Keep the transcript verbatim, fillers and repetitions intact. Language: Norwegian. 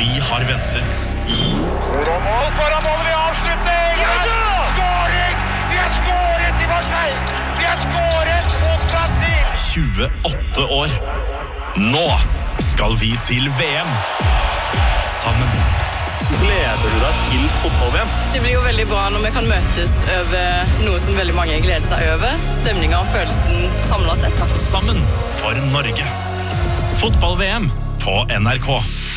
Vi har ventet i Mål foran målet ved avslutning! Ja! Skåring! Vi har skåret i Marseille! Vi har skåret mot Brasil! tjueåtte år. Nå skal vi til V M. Sammen. Gleder du deg til fotball-V M? Det blir jo veldig bra når vi kan møtes over noe som veldig mange gleder seg over. Stemningen og følelsen samlet sett. Da. Sammen for Norge. Fotball-V M på N R K.